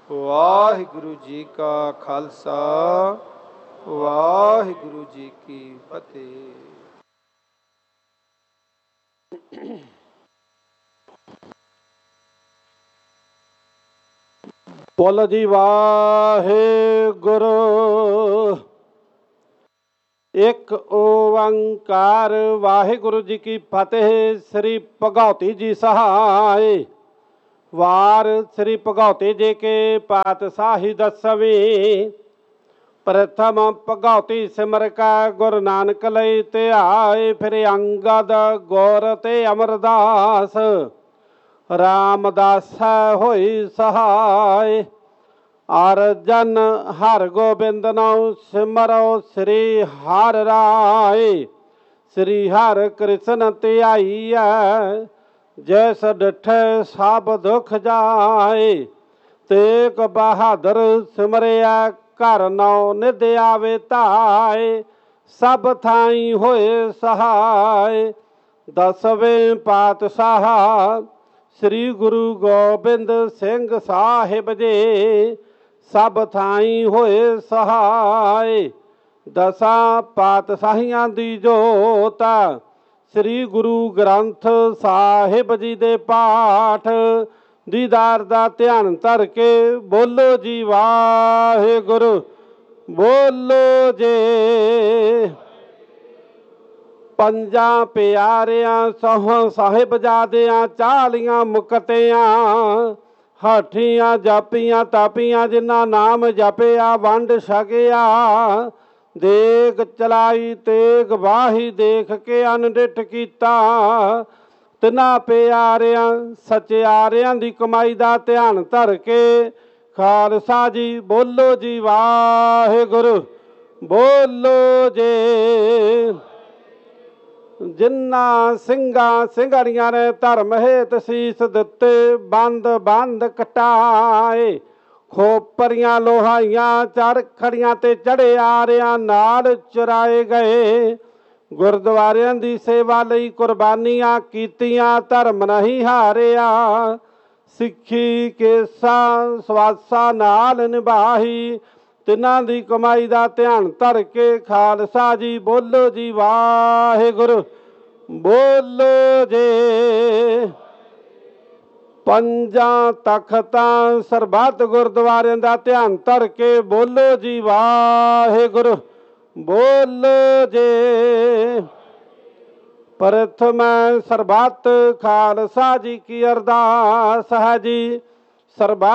ਵਾਹਿਗੁਰੂ ਜੀ ਕਾ ਖਾਲਸਾ, ਵਾਹਿਗੁਰੂ ਜੀ ਕੀ ਫਤਿਹ। ਬੋਲੋ ਜੀ ਵਾਹਿਗੁਰੂ। ਇੱਕ ਓੰਕਾਰ ਵਾਹਿਗੁਰੂ ਜੀ ਕੀ ਫਤਿਹ। ਸ੍ਰੀ ਭਗਉਤੀ ਜੀ ਸਹਾਇ। ਵਾਰ ਸ੍ਰੀ ਭਗਉਤੀ ਜੀ ਕੇ ਪਾਤਸ਼ਾਹੀ ਦਸਵੀਂ। ਪ੍ਰਥਮ ਭਗਉਤੀ ਸਿਮਰ ਕਾ ਗੁਰੂ ਨਾਨਕ ਲਈ ਧਿਆਏ। ਫਿਰ ਅੰਗਦ ਗੌਰ ਤੇ ਅਮਰਦਾਸ ਰਾਮਦਾਸ ਹੋਈ ਸਹਾਇ। ਅਰਜਨ ਹਰ ਗੋਬਿੰਦ ਨਾਉ ਸਿਮਰੋ ਸ੍ਰੀ ਹਰਿ ਰਾਇ। ਸ੍ਰੀ ਹਰਿ ਕ੍ਰਿਸ਼ਨ ਧਿਆਈਐ ਜੈਸ ਡਿਠੈ ਸਭ ਦੁਖ ਜਾਏ। ਤੇਗ ਬਹਾਦਰ ਸਿਮਰਿਆ ਘਰ ਨੌ ਨਿਧ ਆਵੇ ਧਾਇ। ਸਭ ਥਾਈ ਹੋਏ ਸਹਾਇ। ਦਸਵੇਂ ਪਾਤਸ਼ਾਹ ਸ੍ਰੀ ਗੁਰੂ ਗੋਬਿੰਦ ਸਿੰਘ ਸਾਹਿਬ ਜੀ ਸਭ ਥਾਈ ਹੋਏ ਸਹਾਇ। ਦਸਾਂ ਪਾਤਸ਼ਾਹੀਆਂ ਦੀ ਜੋਤ ਸ੍ਰੀ ਗੁਰੂ ਗ੍ਰੰਥ ਸਾਹਿਬ ਜੀ ਦੇ ਪਾਠ ਦੀਦਾਰ ਦਾ ਧਿਆਨ ਧਰ ਕੇ ਬੋਲੋ ਜੀ ਵਾਹਿਗੁਰੂ। ਬੋਲੋ ਜੇ ਪੰਜਾਂ ਪਿਆਰਿਆਂ ਸਹੁੰ ਸਾਹਿਬਜ਼ਾਦਿਆਂ ਚਾਲੀਆਂ ਮੁਕਤਿਆਂ ਹਾਠੀਆਂ ਜਾਪੀਆਂ ਤਾਪੀਆਂ ਜਿਨ੍ਹਾਂ ਨਾਮ ਜਪਿਆ ਵੰਡ ਛਕਿਆ। ਦੇਗ ਚਲਾਈ ਤੇਗ ਵਾਹੀ ਦੇਖ ਕੇ ਅਨਡਿਠ ਕੀਤਾ। ਤਿੰਨਾਂ ਪਿਆਰਿਆਂ ਸਚਿਆਰਿਆਂ ਦੀ ਕਮਾਈ ਦਾ ਧਿਆਨ ਧਰ ਕੇ ਖਾਲਸਾ ਜੀ ਬੋਲੋ ਜੀ ਵਾਹਿਗੁਰੂ। ਬੋਲੋ ਜੇ ਜਿਨ੍ਹਾਂ ਸਿੰਘਾਂ ਸਿੰਘਣੀਆਂ ਨੇ ਧਰਮ ਹੇਤ ਸੀਸ ਦਿੱਤੇ ਬੰਦ ਬੰਦ ਕਟਾਏ। ਖੋਪਰੀਆਂ ਲੋਹਾਈਆਂ ਚਰਖੜੀਆਂ ਤੇ ਚੜੇ ਆਰਿਆਂ ਨਾਲ ਚੁਰਾਏ ਗਏ। ਗੁਰਦੁਆਰਿਆਂ ਦੀ ਸੇਵਾ ਲਈ ਕੁਰਬਾਨੀਆਂ ਕੀਤੀਆਂ ਧਰਮ ਨਹੀਂ ਹਾਰਿਆ। ਸਿੱਖੀ ਕੇਸਾਂ ਸਵਾਸਾਂ ਨਾਲ ਨਿਭਾਈ। ਤਿੰਨਾਂ ਦੀ ਕਮਾਈ ਦਾ ਧਿਆਨ ਧਰ ਕੇ ਖਾਲਸਾ ਜੀ ਬੋਲੋ ਜੀ ਵਾਹਿਗੁਰੂ। ਬੋਲੋ ਜੇ ਪੰਜਾਂ ਤਖਤਾਂ ਸਰਬੱਤ ਗੁਰਦੁਆਰਿਆਂ ਦਾ ਧਿਆਨ ਧਰ ਕੇ ਬੋਲੋ ਜੀ ਵਾਹਿਗੁਰੂ। ਬੋਲੋ ਜੇ ਪ੍ਰਥਮ ਸਰਬੱਤ ਖਾਲਸਾ ਜੀ ਕੀ ਅਰਦਾਸ ਹੈ ਜੀ। ਸਰਬੱਤ